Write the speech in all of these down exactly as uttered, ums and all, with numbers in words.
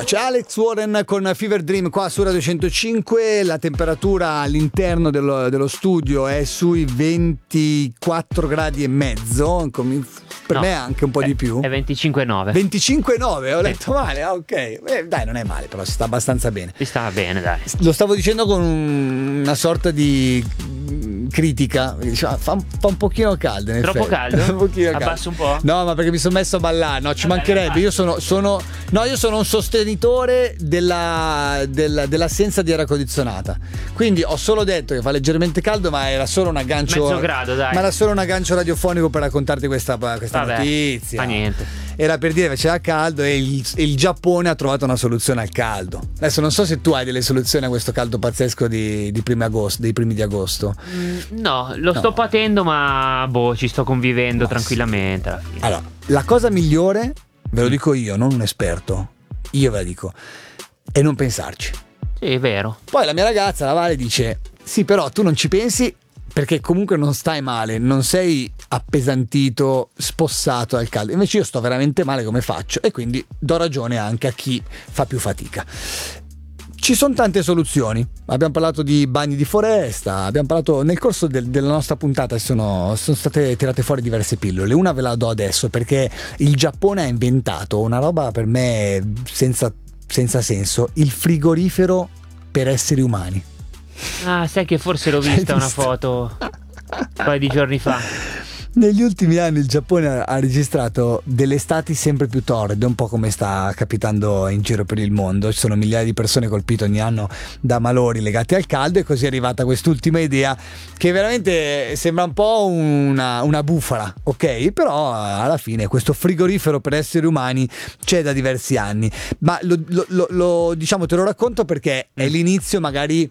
C'è Alex Warren con Fever Dream qua su Radio centocinque. La temperatura all'interno dello, dello studio è sui ventiquattro gradi e mezzo. Per no, me è anche un po' è, di più. È venticinque virgola nove. venticinque virgola nove, ho sì. letto male. Ah, ok. Eh, dai, non è male, però si sta abbastanza bene. Si sta bene, dai. Lo stavo dicendo con una sorta di critica, fa, fa un pochino caldo. Troppo caldo? un pochino Abbasso caldo. un po'? No, ma perché mi sono messo a ballare. No, ci Vabbè, mancherebbe. vai. Io sono, sono no, io sono un sostenitore della, della, dell'assenza di aria condizionata. Quindi ho solo detto che fa leggermente caldo, ma era solo un aggancio. Mezzo grado, dai. Ma era solo un aggancio radiofonico per raccontarti questa, questa Vabbè, notizia. Fa niente. Era per dire che c'era caldo e il, il Giappone ha trovato una soluzione al caldo. Adesso non so se tu hai delle soluzioni a questo caldo pazzesco di, di primi agosto, dei primi di agosto. Mm, no, lo No. sto patendo, ma boh, ci sto convivendo Ma tranquillamente alla fine. Allora, la cosa migliore, ve lo dico io, non un esperto, io ve la dico, è non pensarci. Sì, è vero. Poi la mia ragazza, la Vale, dice: sì, però tu non ci pensi perché comunque non stai male, non sei appesantito, spossato dal caldo. Invece io sto veramente male, come faccio? E quindi do ragione anche a chi fa più fatica. Ci sono tante soluzioni. Abbiamo parlato di bagni di foresta, abbiamo parlato nel corso del, della nostra puntata, sono, sono state tirate fuori diverse pillole. Una ve la do adesso perché il Giappone ha inventato una roba per me senza, senza senso: il frigorifero per esseri umani. Ah, sai che forse l'ho vista Hai una visto? foto un paio di giorni fa. Negli ultimi anni il Giappone ha- ha registrato delle estati sempre più torride, un po' come sta capitando in giro per il mondo. Ci sono migliaia di persone colpite ogni anno da malori legati al caldo, e così è arrivata quest'ultima idea che veramente sembra un po' una, una bufala, ok? Però alla fine questo frigorifero per esseri umani c'è da diversi anni, ma lo, lo- lo- lo- diciamo te lo racconto perché è l'inizio magari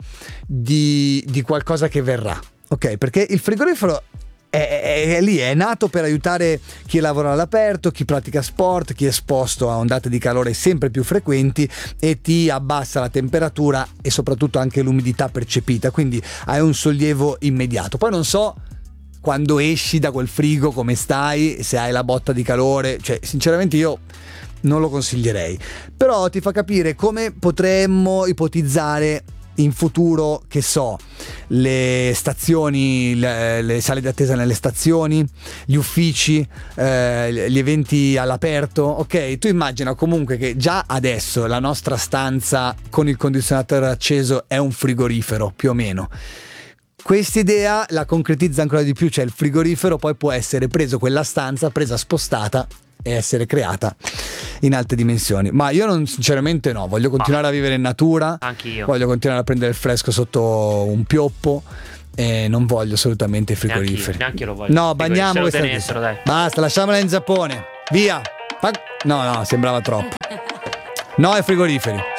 di, di qualcosa che verrà, ok? Perché il frigorifero È, è, è lì, è nato per aiutare chi lavora all'aperto, chi pratica sport, chi è esposto a ondate di calore sempre più frequenti, e ti abbassa la temperatura e soprattutto anche l'umidità percepita, quindi hai un sollievo immediato. Poi non so quando esci da quel frigo come stai, se hai la botta di calore, cioè sinceramente io non lo consiglierei, però ti fa capire come potremmo ipotizzare in futuro, che so, le stazioni, le, le sale d'attesa nelle stazioni, gli uffici, eh, gli eventi all'aperto, ok? Tu immagina comunque che già adesso la nostra stanza con il condizionatore acceso è un frigorifero, più o meno. Quest'idea la concretizza ancora di più, cioè il frigorifero poi può essere preso, quella stanza presa, spostata e essere creata in alte dimensioni. Ma io non, sinceramente no, voglio continuare a vivere in natura, Anch'io. voglio continuare a prendere il fresco sotto un pioppo e non voglio assolutamente i frigoriferi. Neanch'io, neanche lo voglio. No, Dico, bagniamo se lo questa tenessero, dai. basta, lasciamola in Giappone, via. Fa- no no sembrava troppo. No ai frigoriferi.